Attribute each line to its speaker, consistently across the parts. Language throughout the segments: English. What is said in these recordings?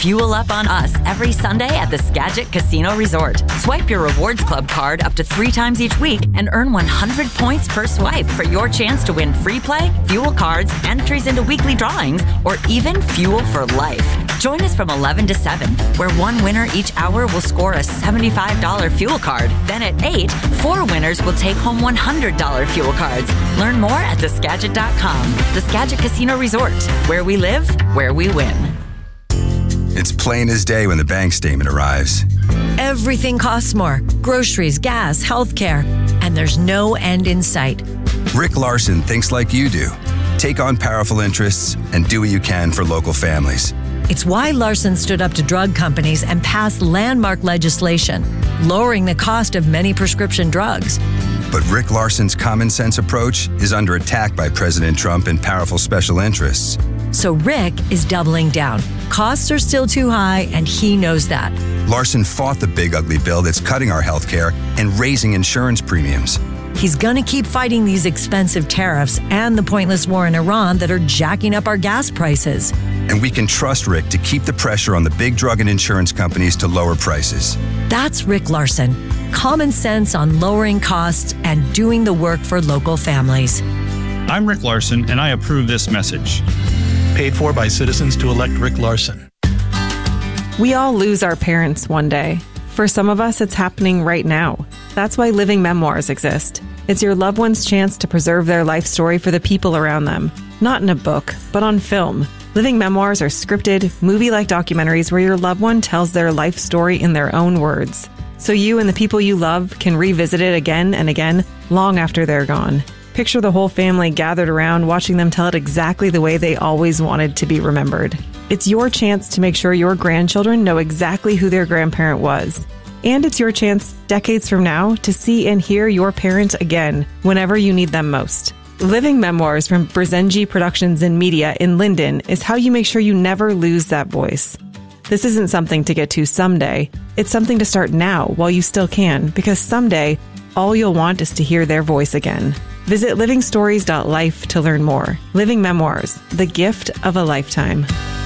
Speaker 1: Fuel up on us every Sunday at the Skagit Casino Resort. Swipe your Rewards Club card up to 3 times each week and earn 100 points per swipe for your chance to win free play, fuel cards, entries into weekly drawings, or even fuel for life. Join us from 11 to 7, where one winner each hour will score a $75 fuel card. Then at 8, 4 winners will take home $100 fuel cards. Learn more at theskagit.com. The Skagit Casino Resort, where we live, where we win.
Speaker 2: It's plain as day when the bank statement arrives.
Speaker 3: Everything costs more. Groceries, gas, healthcare, and there's no end in sight.
Speaker 2: Rick Larson thinks like you do. Take on powerful interests and do what you can for local families.
Speaker 3: It's why Larson stood up to drug companies and passed landmark legislation, lowering the cost of many prescription drugs.
Speaker 2: But Rick Larson's common sense approach is under attack by President Trump and powerful special interests.
Speaker 3: So Rick is doubling down. Costs are still too high, and he knows that.
Speaker 2: Larson fought the big ugly bill that's cutting our health care and raising insurance premiums.
Speaker 3: He's going to keep fighting these expensive tariffs and the pointless war in Iran that are jacking up our gas prices.
Speaker 2: And we can trust Rick to keep the pressure on the big drug and insurance companies to lower prices.
Speaker 3: That's Rick Larson. Common sense on lowering costs and doing the work for local families.
Speaker 4: I'm Rick Larson, and I approve this message.
Speaker 5: Paid for by citizens to elect Rick Larson.
Speaker 6: We all lose our parents one day. For some of us, it's happening right now. That's why Living Memoirs exist. It's your loved one's chance to preserve their life story for the people around them. Not in a book, but on film. Living Memoirs are scripted, movie-like documentaries where your loved one tells their life story in their own words. So you and the people you love can revisit it again and again, long after they're gone. Picture the whole family gathered around watching them tell it exactly the way they always wanted to be remembered. It's your chance to make sure your grandchildren know exactly who their grandparent was. And it's your chance, decades from now, to see and hear your parent again whenever you need them most. Living Memoirs from Brzezinski Productions and Media in Linden is how you make sure you never lose that voice. This isn't something to get to someday. It's something to start now while you still can, because someday, all you'll want is to hear their voice again. Visit livingstories.life to learn more. Living Memoirs, the gift of a lifetime.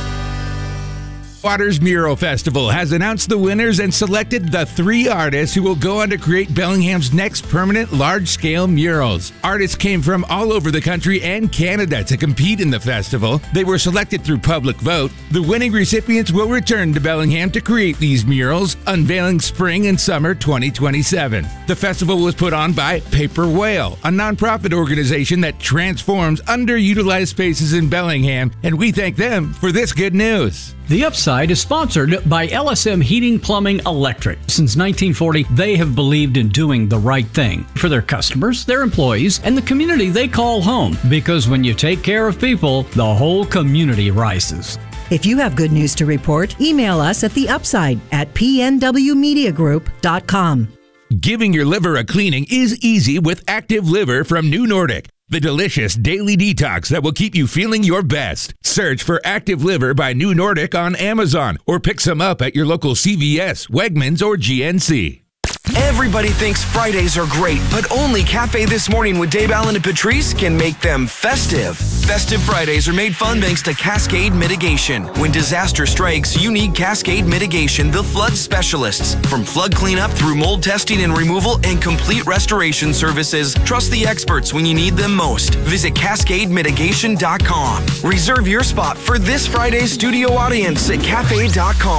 Speaker 7: Waters Mural Festival has announced the winners and selected the 3 artists who will go on to create Bellingham's next permanent large-scale murals. Artists came from all over the country and Canada to compete in the festival. They were selected through public vote. The winning recipients will return to Bellingham to create these murals, unveiling spring and summer 2027. The festival was put on by Paper Whale, a nonprofit organization that transforms underutilized spaces in Bellingham, and we thank them for this good news.
Speaker 8: The Upside is sponsored by LSM Heating, Plumbing, Electric. Since 1940, they have believed in doing the right thing for their customers, their employees, and the community they call home. Because when you take care of people, the whole community rises.
Speaker 9: If you have good news to report, email us at The Upside at pnwmediagroup.com.
Speaker 7: Giving your liver a cleaning is easy with Active Liver from New Nordic, the delicious daily detox that will keep you feeling your best. Search for Active Liver by New Nordic on Amazon or pick some up at your local CVS, Wegmans, or GNC.
Speaker 10: Everybody thinks Fridays are great, but only Cafe This Morning with Dave Allen and Patrice can make them festive. Festive Fridays are made fun thanks to Cascade Mitigation. When disaster strikes, you need Cascade Mitigation, the flood specialists. From flood cleanup through mold testing and removal and complete restoration services, trust the experts when you need them most. Visit CascadeMitigation.com. Reserve your spot for this Friday's studio audience at Cafe.com.